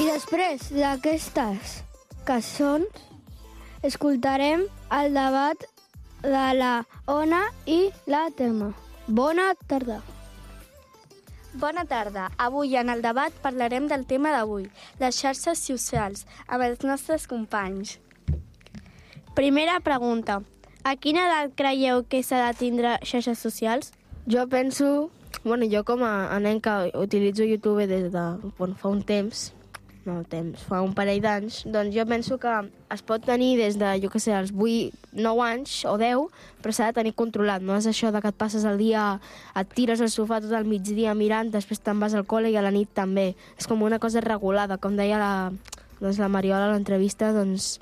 després d'aquestes cançons escoltarem el debat de la Ona i la Telma. Bona tarda. Bona tarda. Avui en el debat parlarem del tema d'avui, les xarxes socials, amb els nostres companys. Primera pregunta. A quina edat creieu que s'ha de tindre xarxes socials? Jo penso... jo com a nen que utilitzo YouTube des de fa un temps, fa un parell d'anys, doncs jo penso que es pot tenir des de, els 8, 9 anys o 10, però s'ha de tenir controlat. No és això de que et passes el dia, et tires al sofà tot el migdia mirant, després te'n vas al col·le i a la nit també. És com una cosa regulada, com deia la Mariola a l'entrevista,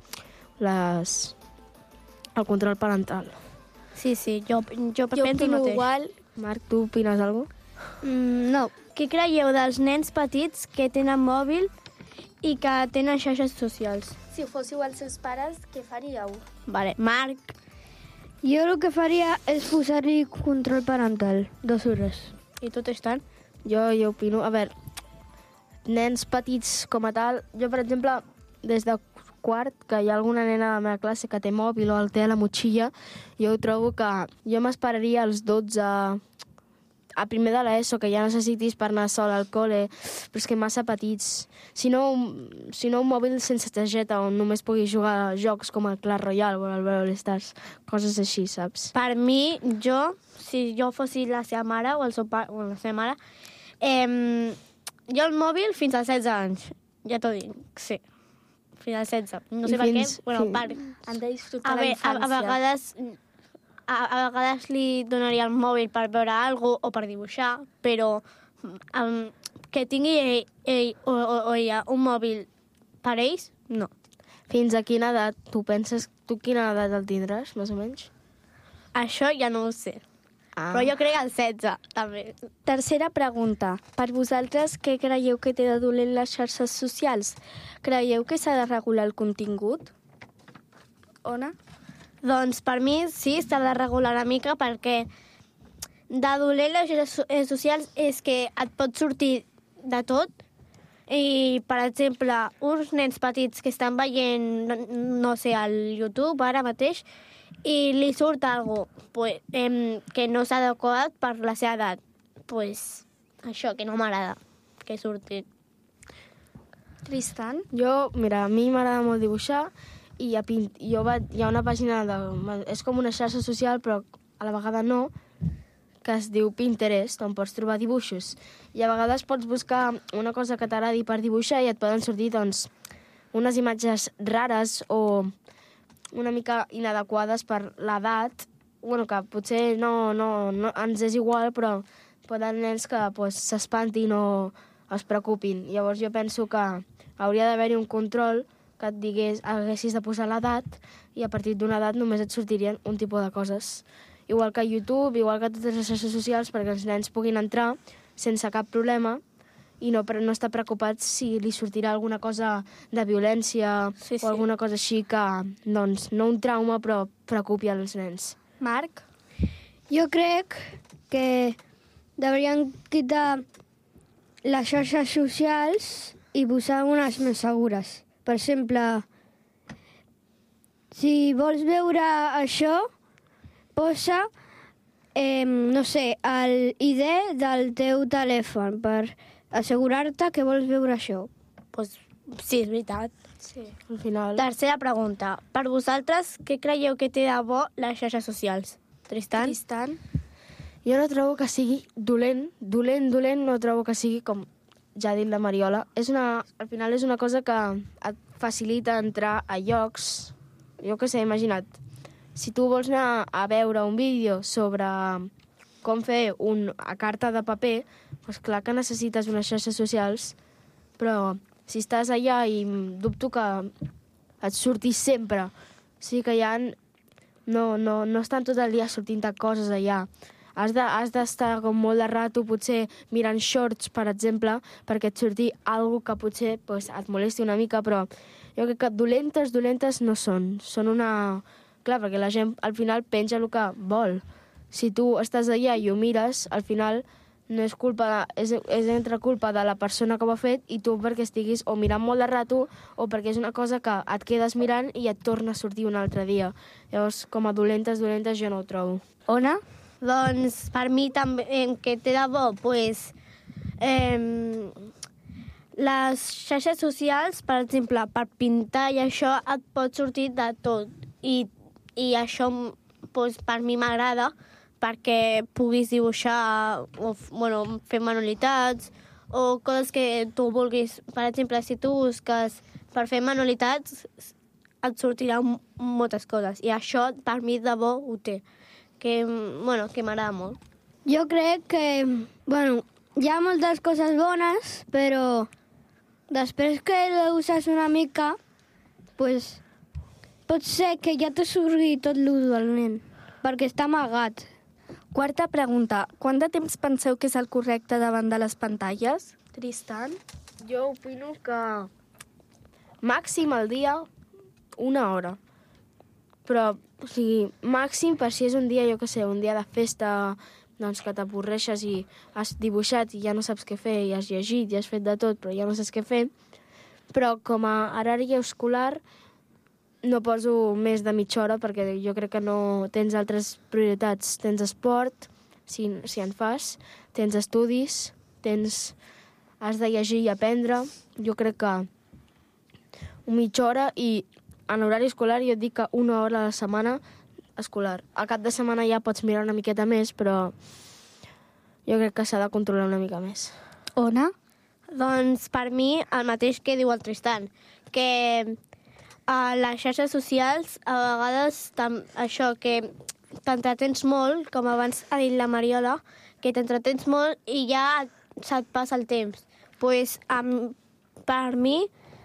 el control parental. Sí, jo penso el mateix. Igual. Marc, tu opines alguna cosa? No. Què creieu dels nens petits que tenen mòbil i que tenen xarxes socials? Si fóssiu els seus pares, què faríeu? Vale, Marc. Jo el que faria és posar-hi control parental, 2 hores. I tu, Tristan? Jo opino... A veure, nens petits com a tal... Jo, per exemple, des de quart, que hi ha alguna nena de la meva classe que té mòbil o el té a la motxilla, jo trobo que jo m'esperaria als 12... a primer de l'ESO, que ja necessitis per anar sol al col·le, però és que massa petits. Si no, un mòbil sense targeta on només puguis jugar a jocs com el Clash Royale o el Brawl Stars, coses així, saps? Per mi, si jo fossi la seva mare o el seu pare, o la seva mare, jo el mòbil fins als 16 anys, ja t'ho dic, sí. Fins als 16. No sé per què, han de disfrutar la infància. A vegades li donaria el mòbil per veure alguna cosa o per dibuixar, però que tingui ell o ella un mòbil per ells, no. Fins a quina edat tu penses? Tu quina edat el tindràs, més o menys? Això ja no ho sé. Però jo crec el 16, també. Tercera pregunta. Per vosaltres, què creieu que té de dolent les xarxes socials? Creieu que s'ha de regular el contingut? Ona? Doncs per mi sí, s'ha de regular una mica perquè de dolent les xarxes socials és que et pot sortir de tot i, per exemple, uns nens petits que estan veient, no sé, al YouTube ara mateix i li surt alguna cosa que no s'ha adequat per la seva edat. Això, que no m'agrada que surti. Tristan? Jo, mira, a mi m'agrada molt dibuixar i hi ha una pàgina, és com una xarxa social, però a la vegada no, que es diu Pinterest, on pots trobar dibuixos. I a vegades pots buscar una cosa que t'agradi per dibuixar i et poden sortir, unes imatges rares o una mica inadequades per l'edat, que potser no ens és igual, però poden nens que s'espantin o es preocupin. Llavors jo penso que hauria d'haver-hi un control que et digués, haguessis de posar l'edat i a partir d'una edat només et sortirien un tipus de coses. Igual que YouTube, igual que totes les xarxes socials, perquè els nens puguin entrar sense cap problema i no estar preocupats si li sortirà alguna cosa de violència o alguna cosa així que, no un trauma, però preocupi als nens. Marc? Jo crec que deurien quitar les xarxes socials i posar unes més segures. Per exemple, si vols veure això, posa, no sé, el ID del teu telèfon per assegurar-te que vols veure això. Sí, és veritat. Sí. Al final... Tercera pregunta. Per vosaltres, què creieu que té de bo les xarxes socials? Tristan? Jo no trobo que sigui dolent, no trobo que sigui com... ja ha dit la Mariola, al final és una cosa que et facilita entrar a llocs. Jo què sé, imagina't, si tu vols anar a veure un vídeo sobre com fer una carta de paper, doncs clar que necessites unes xarxes socials, però si estàs allà i dubto que et surti sempre. O sigui que ja no estan tot el dia sortint-te coses allà. Has d'estar com molt de rato, potser mirant shorts, per exemple, perquè et surti alguna que potser et molesti una mica, però jo crec que dolentes no són. Són una... Clar, perquè la gent al final penja el que vol. Si tu estàs allà i ho mires, al final no és culpa, és entre culpa de la persona que ho ha fet i tu perquè estiguis o mirant molt de rato o perquè és una cosa que et quedes mirant i et torna a sortir un altre dia. Llavors, com a dolentes jo no ho trobo. Ona? Doncs per mi també, que té de bo, pues, les xarxes socials, per exemple, per pintar i això et pot sortir de tot. I això pues, per mi m'agrada perquè puguis dibuixar o fer manualitats o coses que tu vulguis. Per exemple, si tu busques per fer manualitats, et sortiran moltes coses. I això, per mi, de bo ho té. Que m'agrada molt. Jo crec que, hi ha moltes coses bones, però després que l'uses una mica, pues, pot ser que ja te surti tot l'usualment, perquè està amagat. Quarta pregunta. Quant de temps penseu que és el correcte davant de les pantalles? Tristan? Jo opino que màxim al dia 1 hora. Però, o sigui, màxim per si és un dia, jo què sé, un dia de festa, doncs que t'avorreixes i has dibuixat i ja no saps què fer, i has llegit i has fet de tot, però ja no saps què fer. Però com a horari escolar no poso més de mitja hora perquè jo crec que no tens altres prioritats. Tens esport, si en fas, tens estudis, has de llegir i aprendre. Jo crec que mitja hora i en horari escolar jo et dic que 1 hora a la setmana escolar. Al cap de setmana ja pots mirar una miqueta més, però jo crec que s'ha de controlar una mica més. Ona? Doncs per mi el mateix que diu el Tristan, que a les xarxes socials a vegades això que t'entretens molt, com abans ha dit la Mariola, que t'entretens molt i ja se't passa el temps. Pues, per mi,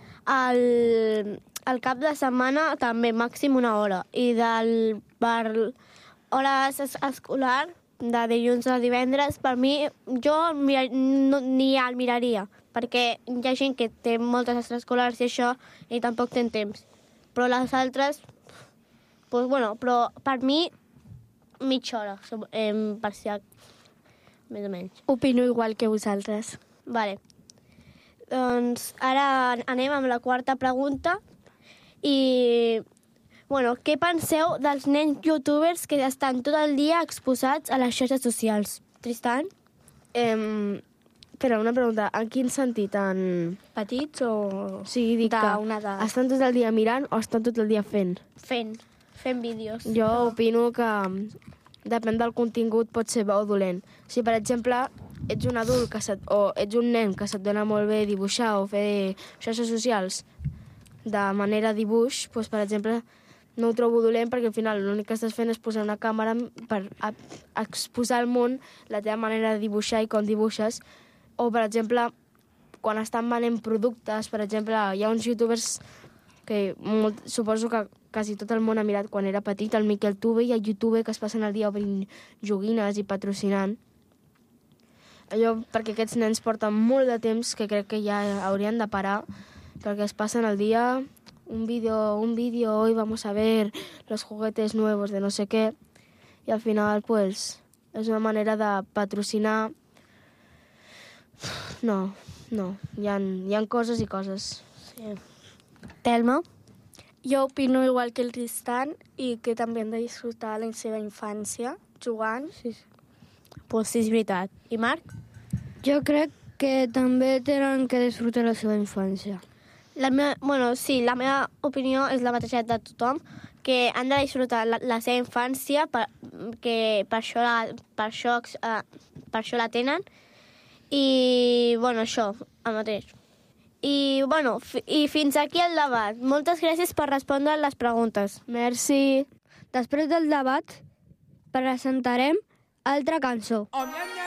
al cap de setmana també màxim 1 hora. I per hores escolar, de dilluns a divendres, per mi, jo ni el miraria, perquè hi ha gent que té moltes extraescolars i això, i tampoc té temps. Però les altres, pues, però per mi, mitja hora, parcial, més o menys. Opino igual que vosaltres. Vale. Doncs ara anem amb la quarta pregunta. I, què penseu dels nens youtubers que estan tot el dia exposats a les xarxes socials? Tristan? Espera, una pregunta. En quin sentit? Petits o Sí, dic que d'una edat? estan tot el dia mirant o estan tot el dia fent? Fent vídeos. Jo opino que depèn del contingut, pot ser bo o dolent. Si, per exemple, ets un adult o ets un nen que se't dona molt bé dibuixar o fer xarxes socials de manera dibuix, doncs, per exemple, no ho trobo dolent perquè al final l'únic que estàs fent és posar una càmera per exposar al món la teva manera de dibuixar i com dibuixes. O, per exemple, quan estan venent productes, per exemple, hi ha uns youtubers que suposo que quasi tot el món ha mirat quan era petit, el Miquel Tube i el YouTube, que es passen el dia obrint joguines i patrocinant. Allò perquè aquests nens porten molt de temps que crec que ja haurien de parar, perquè es passen el dia un vídeo, hoy vamos a ver los juguetes nuevos de no sé qué, y al final, pues, és una manera de patrocinar. No, hi ha coses i coses. Sí. Telma? Jo opino igual que el Tristan i que també han de disfrutar la seva infància jugant. Sí. Pues sí, és veritat. I Marc? Jo crec que també tenen que disfrutar la seva infància. La meva opinió és la mateixa de tothom, que han de disfrutar la seva infància, que per això la tenen, i, això, el mateix. I fins aquí el debat. Moltes gràcies per respondre les preguntes. Merci. Després del debat presentarem altra cançó. Oh,